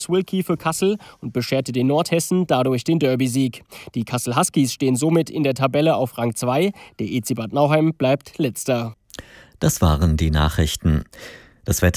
Wilkie für Kassel und bescherte den Nordhessen dadurch den Derby-Sieg. Die Kassel Huskies stehen somit in der Tabelle auf Rang 2. Der EC Bad Nauheim bleibt letzter. Das waren die Nachrichten. Das Wetter